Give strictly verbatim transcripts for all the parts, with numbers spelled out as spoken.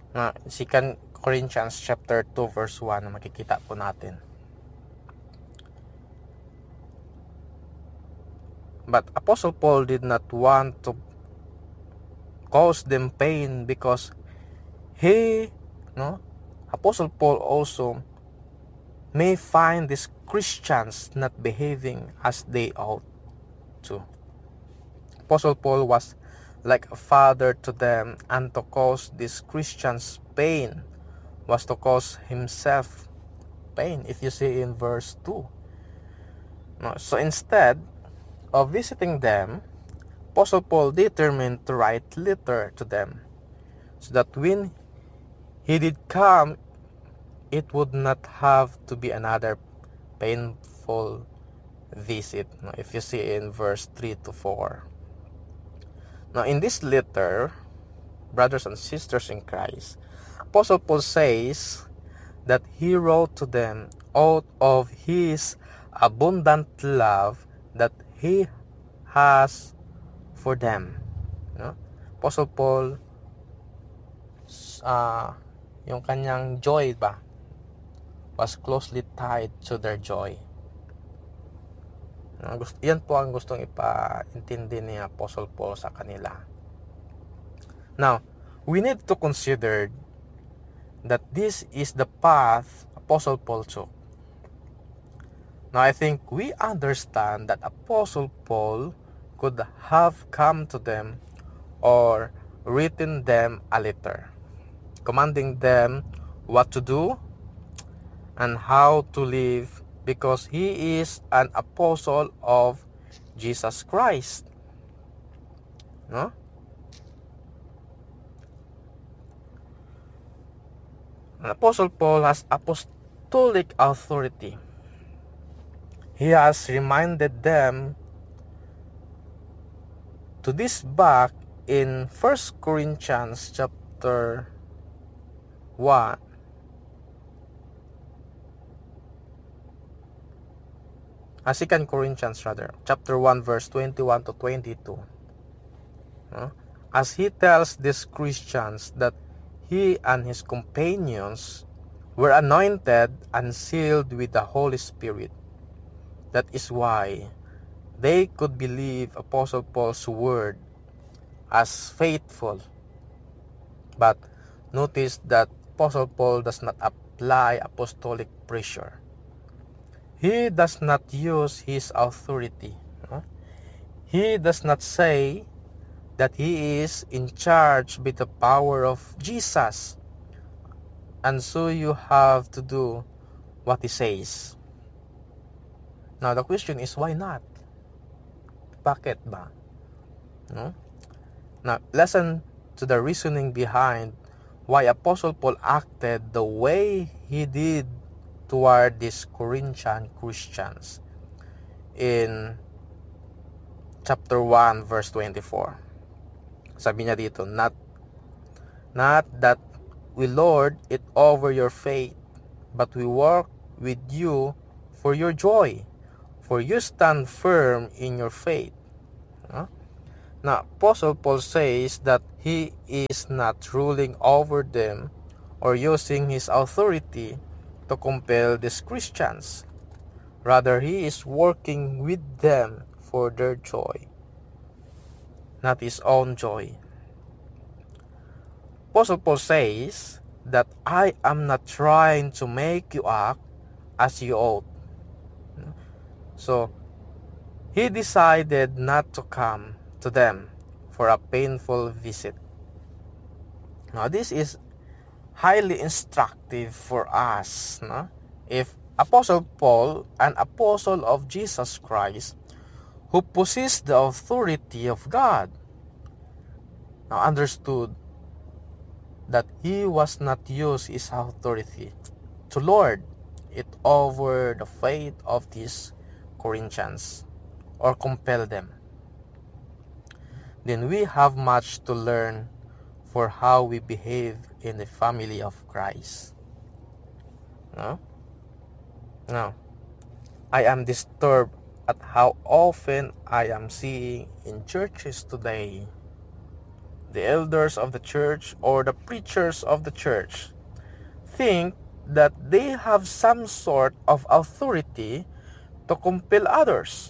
Na Second Corinthians chapter two verse one na makikita po natin. But Apostle Paul did not want to cause them pain because he, no, Apostle Paul also may find these Christians not behaving as they ought to. Apostle Paul was like a father to them, and to cause these Christians pain was to cause himself pain, if you see in verse two. No, so instead of visiting them, Apostle Paul determined to write letter to them, so that when he did come, it would not have to be another painful visit. No, if you see in verse three to four. Now in this letter, brothers and sisters in Christ, Apostle Paul says that he wrote to them out of his abundant love that he has for them. No? Apostle Paul, uh, yung kanyang joy ba, was closely tied to their joy. No? Yan po ang gustong ipaintindi ni Apostle Paul sa kanila. Now, we need to consider that this is the path Apostle Paul took. Now, I think we understand that Apostle Paul could have come to them or written them a letter, commanding them what to do and how to live, because he is an apostle of Jesus Christ. No? An Apostle Paul has apostolic authority. He has reminded them to this back in First Corinthians chapter one. Uh, Second Corinthians rather, chapter one verse twenty-one to twenty-two. Uh, as he tells these Christians that he and his companions were anointed and sealed with the Holy Spirit. That is why they could believe Apostle Paul's word as faithful. But notice that Apostle Paul does not apply apostolic pressure. He does not use his authority. He does not say that he is in charge with the power of Jesus, and so you have to do what he says. Now the question is, why not? Bakit ba? No? Now listen to the reasoning behind why Apostle Paul acted the way he did toward these Corinthian Christians in chapter one verse twenty-four. Sabi niya dito, not not that we lord it over your faith, but we work with you for your joy, for you stand firm in your faith. Huh? Now, Apostle Paul says that he is not ruling over them or using his authority to compel these Christians. Rather, he is working with them for their joy, not his own joy. Apostle Paul says that I am not trying to make you act as you ought. So, he decided not to come to them for a painful visit. Now, this is highly instructive for us. No? If Apostle Paul, an apostle of Jesus Christ, who possessed the authority of God, now understood that he was not use his authority to lord it over the faith of these Corinthians or compel them, then we have much to learn for how we behave in the family of Christ. No? Now, I am disturbed at how often I am seeing in churches today the elders of the church or the preachers of the church think that they have some sort of authority to compel others.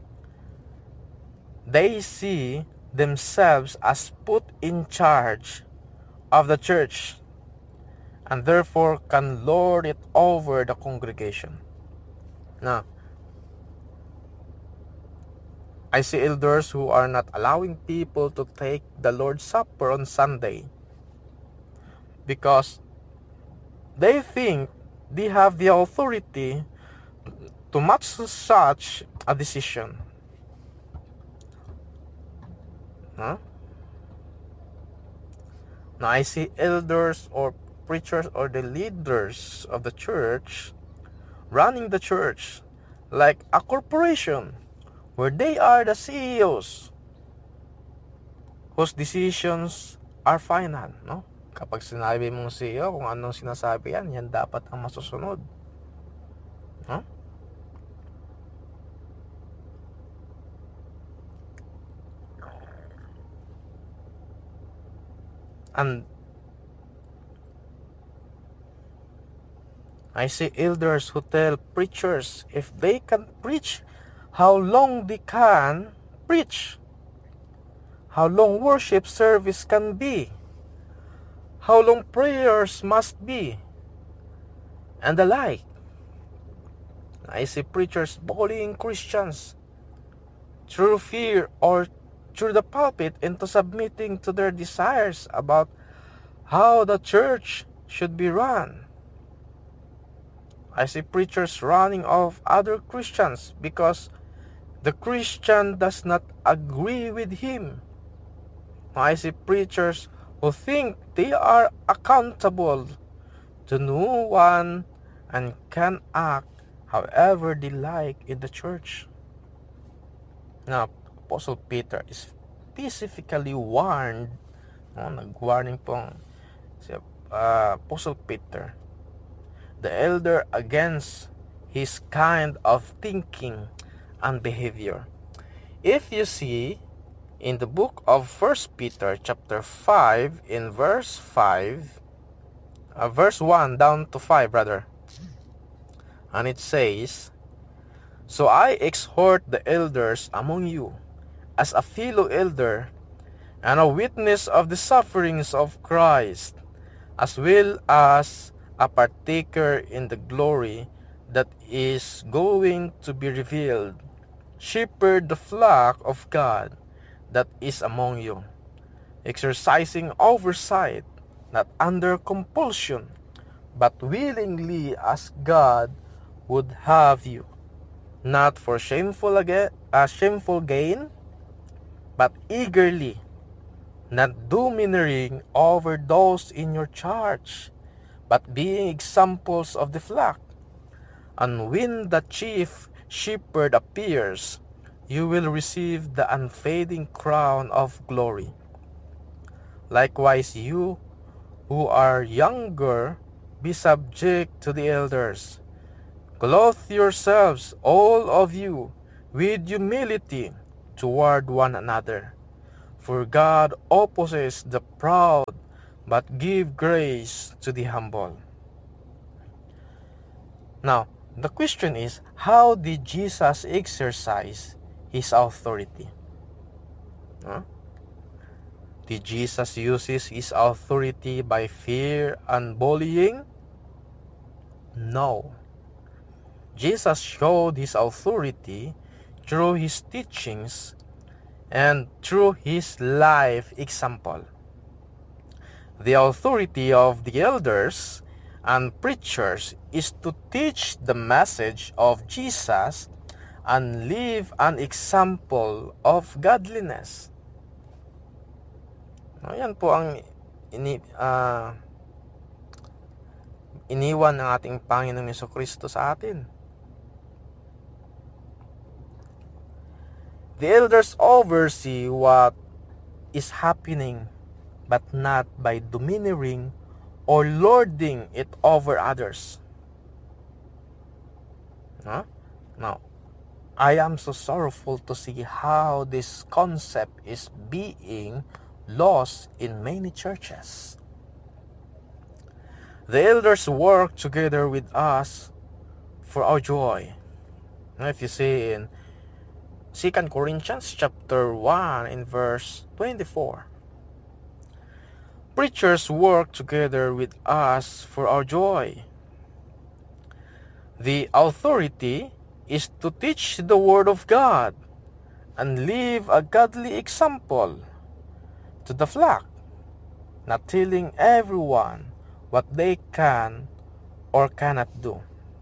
They see themselves as put in charge of the church and therefore can lord it over the congregation. Now, I see elders who are not allowing people to take the Lord's Supper on Sunday because they think they have the authority to match such a decision. Huh? Now I see elders or preachers or the leaders of the church running the church like a corporation where they are the C E Os whose decisions are final, no? Kapag sinabi mong C E O kung anong sinasabi yan, yan dapat ang masusunod. No? And I see elders who tell preachers if they can preach, how long they can preach, how long worship service can be, how long prayers must be, and the like. I see preachers bullying Christians through fear or through the pulpit into submitting to their desires about how the church should be run. I see preachers running off other Christians because the Christian does not agree with him. I see preachers who think they are accountable to no one and can act however they like in the church. Now, Apostle Peter is specifically warned, no, nag-warning pong si uh, Apostle Peter, the elder, against his kind of thinking and behavior. If you see in the book of First Peter chapter five in verse five, uh, verse one down to five rather, and it says, "So I exhort the elders among you as a fellow elder and a witness of the sufferings of Christ, as well as a partaker in the glory that is going to be revealed. Shepherd the flock of God that is among you, exercising oversight, not under compulsion, but willingly as God would have you, not for shameful, aga- uh, shameful gain, but eagerly, not domineering over those in your charge, but being examples of the flock. And when the chief shepherd appears, you will receive the unfading crown of glory. Likewise, you who are younger, be subject to the elders. Clothe yourselves, all of you, with humility toward one another. For God opposes the proud, but give grace to the humble." Now, the question is, how did Jesus exercise his authority? Huh? Did Jesus use his authority by fear and bullying? No. Jesus showed his authority through his teachings and through his life example. The authority of the elders and preachers is to teach the message of Jesus and live an example of godliness. Ayan po ang ini, uh, iniwan ng ating Panginoong Jesucristo sa atin. The elders oversee what is happening, but not by domineering or lording it over others. Huh? Now, I am so sorrowful to see how this concept is being lost in many churches. The elders work together with us for our joy. Now, if you see in Second Corinthians chapter one in verse twenty-four, preachers work together with us for our joy. The authority is to teach the Word of God and live a godly example to the flock, not telling everyone what they can or cannot do.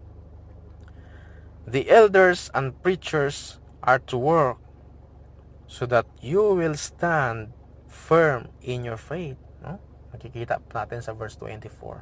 The elders and preachers are to work so that you will stand firm in your faith. No? Makikita natin sa verse twenty-four.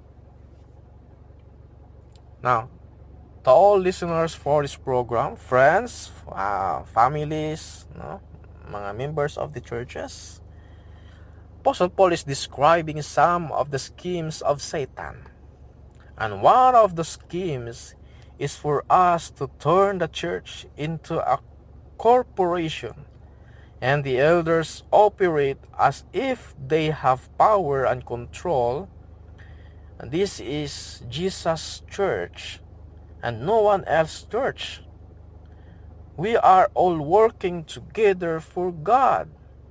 Now, to all listeners for this program, friends, uh, families, no? Mga members of the churches, Apostle Paul is describing some of the schemes of Satan. And one of the schemes is for us to turn the church into a corporation, and the elders operate as if they have power and control. And this is Jesus' church and no one else's church. We are all working together for God.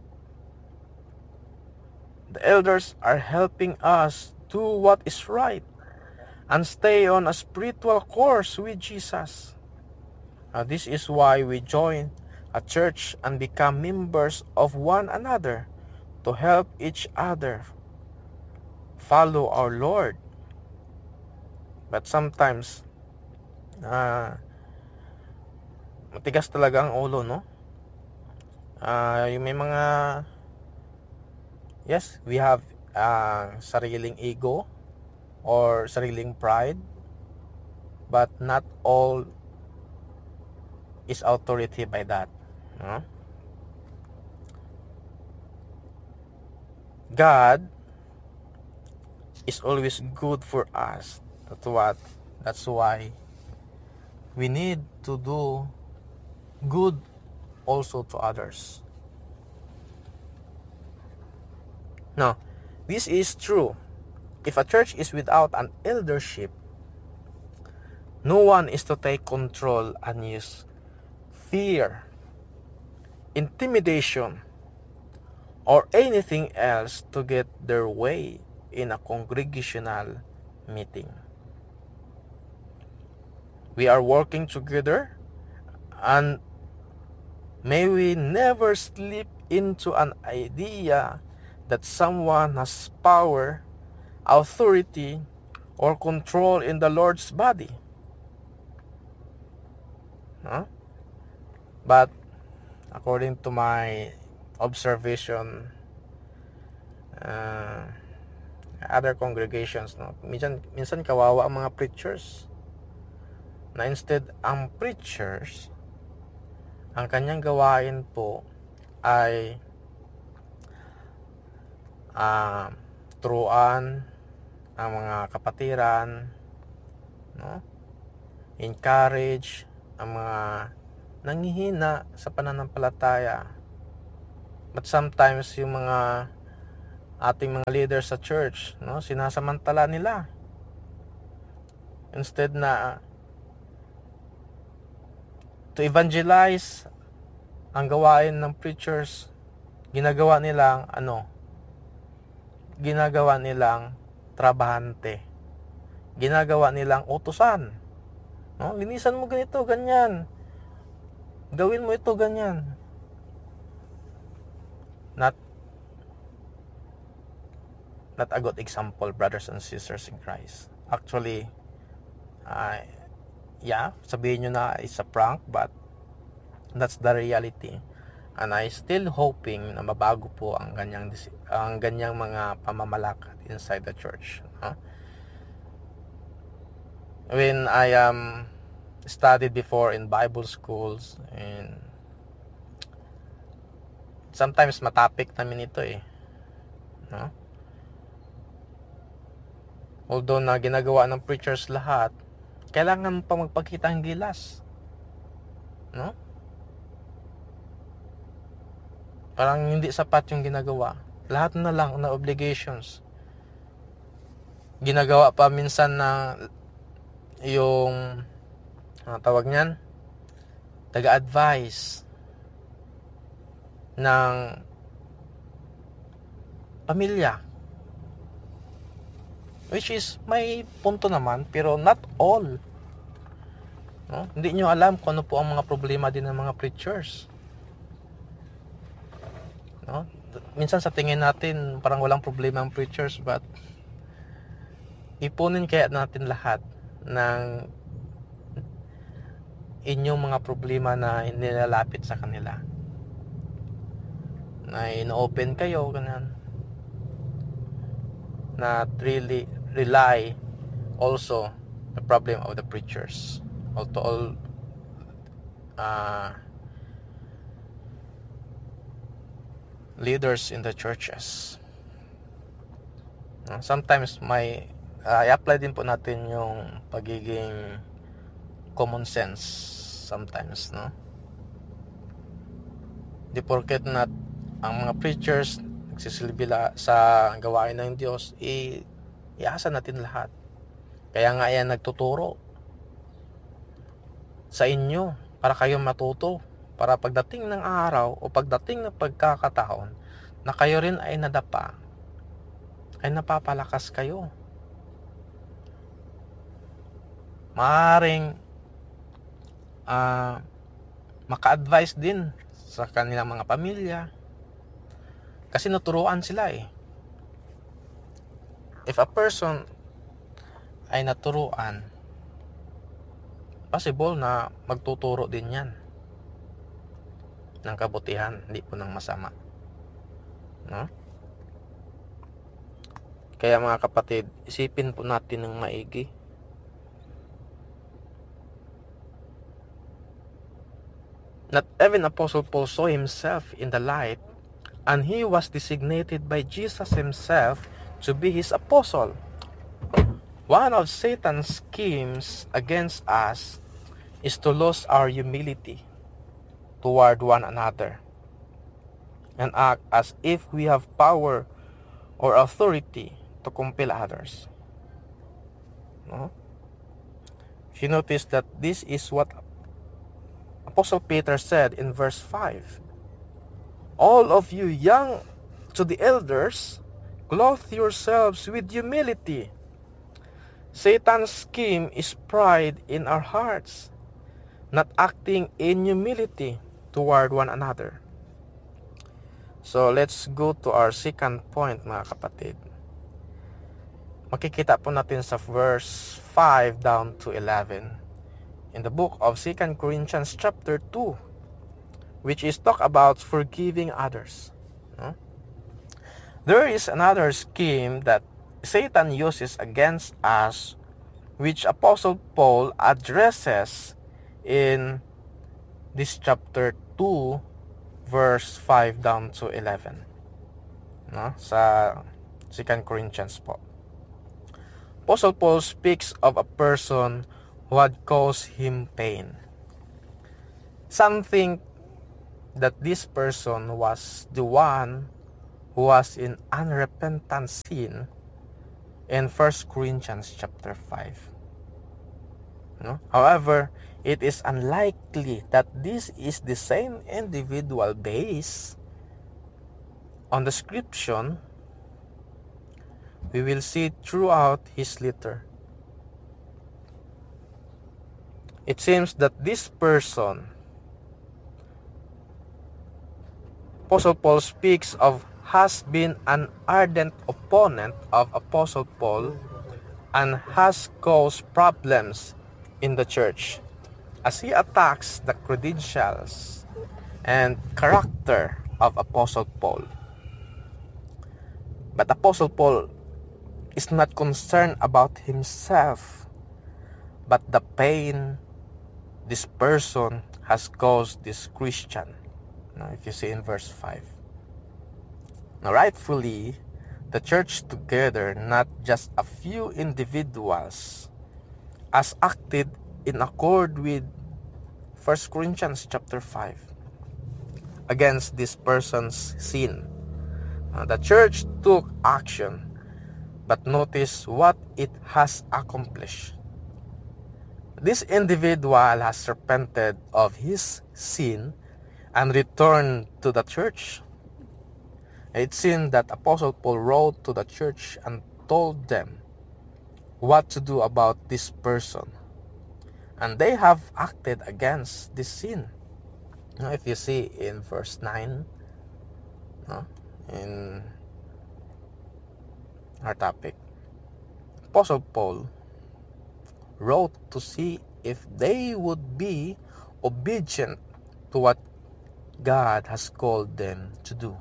The elders are helping us do what is right and stay on a spiritual course with Jesus. Now, this is why we join a church and become members of one another to help each other follow our Lord. But sometimes, uh, matigas talaga ang ulo, no? Uh, yung may mga, yes, we have uh, sariling ego or sariling pride, but not all is authority by that. No? God is always good for us. That's what. That's why we need to do good also to others. Now, this is true. If a church is without an eldership, no one is to take control and use fear, intimidation, or anything else to get their way in a congregational meeting. We are working together, and may we never slip into an idea that someone has power, authority, or control in the Lord's body. Huh? But according to my observation, uh, other congregations, no, minsan, minsan kawawa ang mga preachers, na instead ang preachers, ang kanyang gawain po ay uh, turuan ang mga kapatiran, no? Encourage ang mga nanghihina sa pananampalataya. But sometimes yung mga ating mga leaders sa church, no, sinasamantala nila. Instead na to evangelize ang gawain ng preachers, ginagawa nilang ano? Ginagawa nilang trabahante. Ginagawa nilang utusan. No? Linisan mo ganito, ganyan. Gawin mo ito, ganyan. Not not a good example, brothers and sisters in Christ. Actually, uh, yeah, sabihin nyo na it's a prank, but that's the reality. And I still hoping na mabago po ang ganyang ang ganyang mga pamamalakad inside the church. Huh? When I um studied before in Bible schools, and sometimes matapik namin ito eh. No? Although na ginagawa ng preachers lahat, kailangan pa magpakita ng gilas. No? Parang hindi sapat yung ginagawa. Lahat na lang na obligations. Ginagawa pa minsan na yung ano tawag niyan, taga-advise ng pamilya. Which is, may punto naman, pero not all. No? Hindi nyo alam kung ano po ang mga problema din ng mga preachers. No? Minsan sa tingin natin parang walang problema ang preachers, but ipunin kaya natin lahat ng inyong mga problema na nilalapit sa kanila, na ino-open kayo ganun, na really rely also the problem of the preachers, all to all uh, leaders in the churches. Sometimes may uh, i-apply din po natin yung pagiging common sense sometimes, no? Di porket na ang mga preachers nagsisilbi sa gawain ng Diyos, i iasa natin lahat. Kaya nga yan nagtuturo sa inyo para kayo matuto, para pagdating ng araw o pagdating ng pagkakataon na kayo rin ay nadapa, ay napapalakas kayo. Maaring uh, maka-advise din sa kanilang mga pamilya, kasi naturuan sila eh. If a person ay naturuan, possible na magtuturo din yan ng kabutihan, hindi po ng masama, no? Kaya mga kapatid, isipin po natin ng maigi. Not even Apostle Paul saw himself in the light, and he was designated by Jesus himself to be his apostle. One of Satan's schemes against us is to lose our humility toward one another and act as if we have power or authority to compel others. No? If you notice that this is what Apostle Peter said in verse five, all of you young to the elders, clothe yourselves with humility. Satan's scheme is pride in our hearts, not acting in humility toward one another. So let's go to our second point, mga kapatid. Makikita po natin sa verse five down to eleven in the book of Second Corinthians chapter two, which is talk about forgiving others. No? There is another scheme that Satan uses against us, which Apostle Paul addresses in this chapter two, verse five down to eleven. No? Sa Second Corinthians po. Apostle Paul speaks of a person who had caused him pain. Something that this person was the one who was in unrepentant sin in First Corinthians chapter five. No? However, it is unlikely that this is the same individual based on the description we will see throughout his letter. It seems that this person Apostle Paul speaks of has been an ardent opponent of Apostle Paul and has caused problems in the church as he attacks the credentials and character of Apostle Paul. But Apostle Paul is not concerned about himself, but the pain this person has caused this Christian. Now, if you see in verse five. Now, rightfully, the church together, not just a few individuals, as acted in accord with First Corinthians chapter five. against this person's sin. Uh, the church took action, but notice what it has accomplished. This individual has repented of his sin and returned to the church. It seemed that Apostle Paul wrote to the church and told them what to do about this person. And they have acted against this sin. Now, if you see in verse nine, no, in our topic, Apostle Paul wrote to see if they would be obedient to what God has called them to do.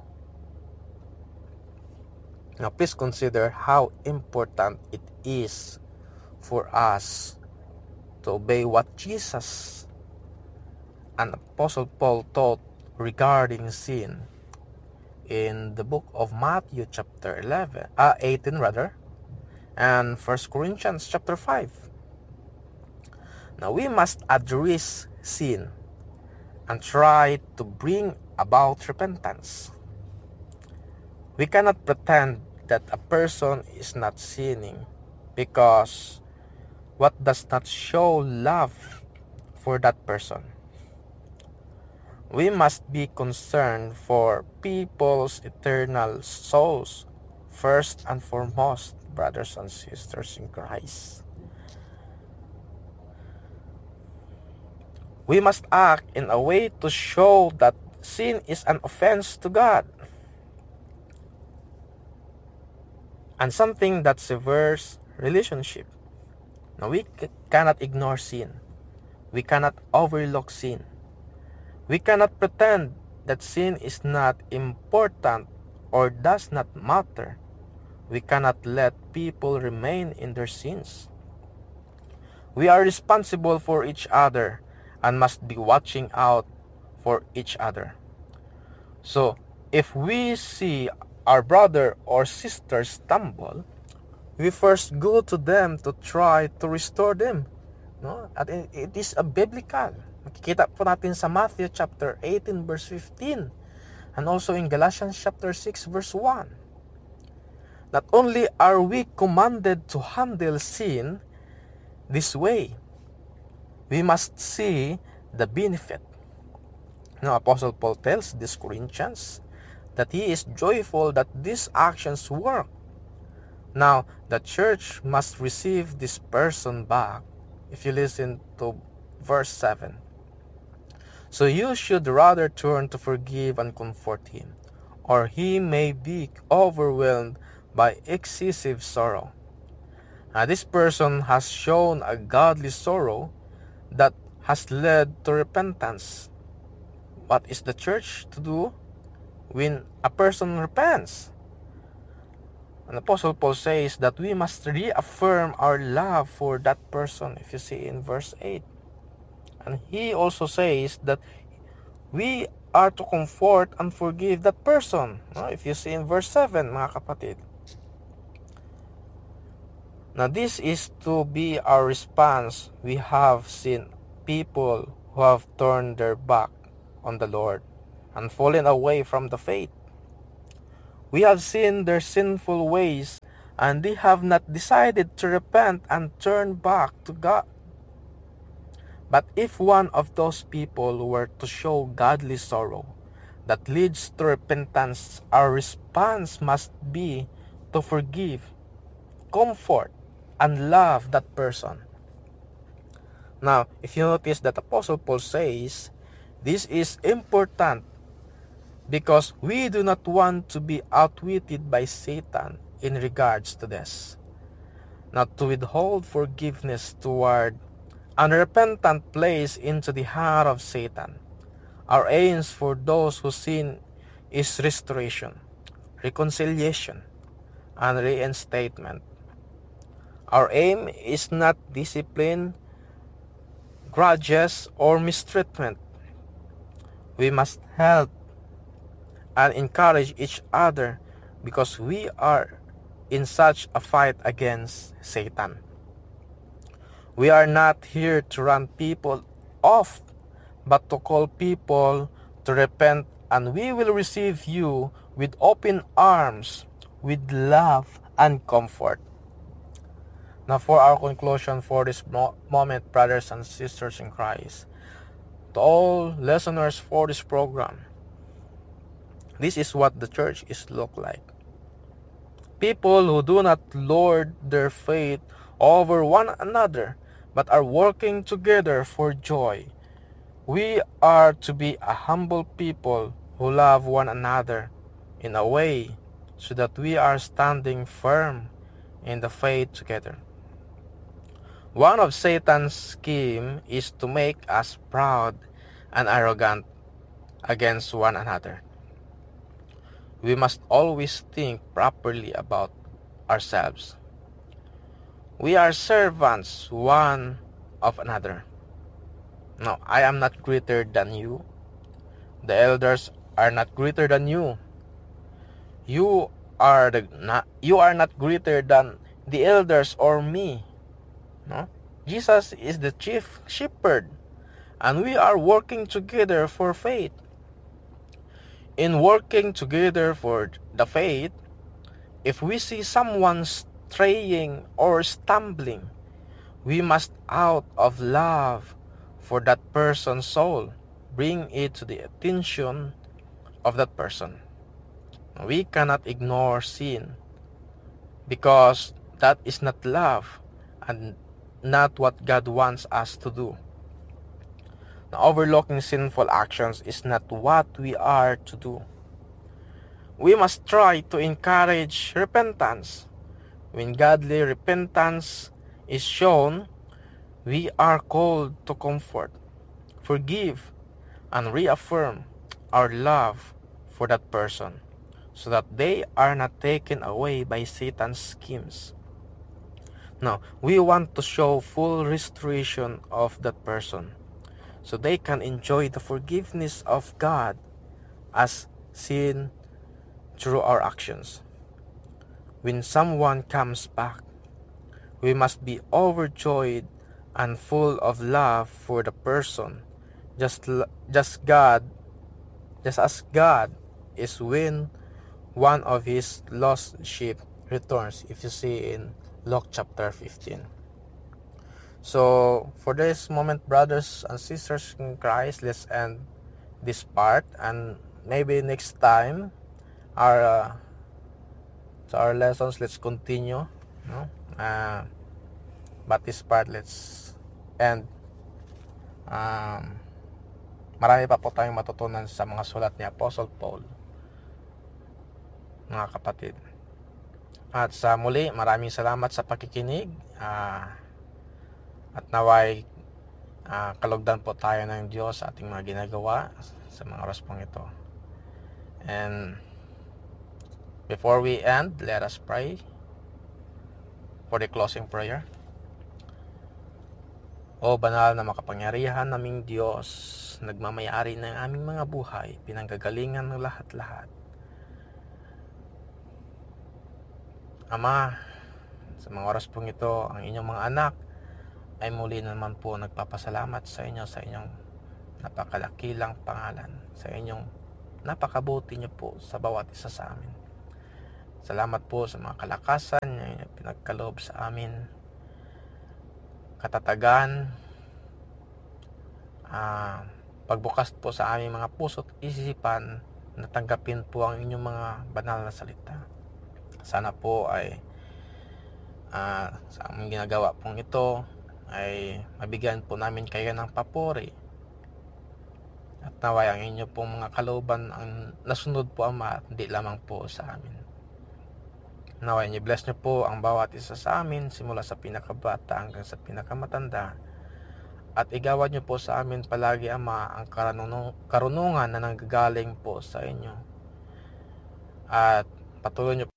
Now, please consider how important it is for us to obey what Jesus and Apostle Paul taught regarding sin in the book of Matthew chapter eleven, uh, eighteen rather, and First Corinthians chapter five. Now, we must address sin and try to bring about repentance. We cannot pretend that a person is not sinning because what does not show love for that person. We must be concerned for people's eternal souls first and foremost, brothers and sisters in Christ. We must act in a way to show that sin is an offense to God and something that severs relationship. Now, we c- cannot ignore sin. We cannot overlook sin. We cannot pretend that sin is not important or does not matter. We cannot let people remain in their sins. We are responsible for each other and must be watching out for each other. So, if we see our brother or sister stumble, we first go to them to try to restore them. No? At it is a biblical. Makikita po natin sa Matthew chapter eighteen verse fifteen and also in Galatians chapter six verse one. Not only are we commanded to handle sin this way, we must see the benefit. Now, Apostle Paul tells these Corinthians that he is joyful that these actions work. Now, the church must receive this person back. If you listen to verse seven. So you should rather turn to forgive and comfort him, or he may be overwhelmed by excessive sorrow. Now, this person has shown a godly sorrow that has led to repentance. What is the church to do when a person repents? And Apostle Paul says that we must reaffirm our love for that person, if you see in verse eight. And he also says that we are to comfort and forgive that person, no? If you see in verse seven, mga kapatid. Now, this is to be our response. We have seen people who have turned their back on the Lord and fallen away from the faith. We have seen their sinful ways, and they have not decided to repent and turn back to God. But if one of those people were to show godly sorrow that leads to repentance, our response must be to forgive, comfort, and love that person. Now, if you notice that Apostle Paul says, this is important because we do not want to be outwitted by Satan in regards to this. Not to withhold forgiveness toward unrepentant plays into the heart of Satan. Our aims for those who sin is restoration, reconciliation, and reinstatement. Our aim is not discipline, grudges, or mistreatment. We must help and encourage each other because we are in such a fight against Satan. We are not here to run people off, but to call people to repent and we will receive you with open arms, with love and comfort. Now for our conclusion for this moment, brothers and sisters in Christ, to all listeners for this program, this is what the church is look like. People who do not lord their faith over one another, but are working together for joy. We are to be a humble people who love one another in a way so that we are standing firm in the faith together. One of Satan's scheme is to make us proud and arrogant against one another. We must always think properly about ourselves. We are servants one of another. No, I am not greater than you. The elders are not greater than you. You are the not, you are not greater than the elders or me. No? Jesus is the chief shepherd, and we are working together for faith. In working together for the faith, if we see someone straying or stumbling, we must, out of love for that person's soul, bring it to the attention of that person. We cannot ignore sin because that is not love and not what God wants us to do. Now, overlooking sinful actions is not what we are to do. We must try to encourage repentance. When godly repentance is shown, we are called to comfort, forgive, and reaffirm our love for that person so that they are not taken away by Satan's schemes. Now, we want to show full restoration of that person so they can enjoy the forgiveness of God as seen through our actions. When someone comes back, we must be overjoyed and full of love for the person, just just God, just as God is when one of his lost sheep returns, if you see in Luke chapter fifteen. So for this moment, brothers and sisters in Christ, let's end this part, and maybe next time our uh, so our lessons, let's continue, no? Uh, but this part, let's end. Um, marami pa po tayong matutunan sa mga sulat ni Apostle Paul, mga kapatid. At sa muli, maraming salamat sa pakikinig. Uh, at naway uh, kalugdan po tayo ng Diyos sa ating mga ginagawa sa mga oras pong ito. And before we end, let us pray for the closing prayer. O banal na makapangyarihan naming Diyos, nagmamayari ng aming mga buhay, pinanggagalingan ng lahat-lahat. Ama, sa mga oras pong ito, ang inyong mga anak ay muli naman po nagpapasalamat sa inyo, sa inyong napakalakilang pangalan, sa inyong napakabuti niyo po sa bawat isa sa amin. Salamat po sa mga kalakasan na pinagkaloob sa amin, katatagan, uh, pagbukas po sa aming mga puso at isipan na tanggapin po ang inyong mga banal na salita. Sana po ay uh, sa aming ginagawa pong ito ay mabigyan po namin kayo ng papuri. At naway ang inyo pong mga kalooban ang nasunod po, Ama, hindi lamang po sa amin. Naway niyo bless niyo po ang bawat isa sa amin simula sa pinakabata hanggang sa pinakamatanda. At igawad niyo po sa amin palagi, Ama, ang karunungan na nanggagaling po sa inyo. At patuloy niyo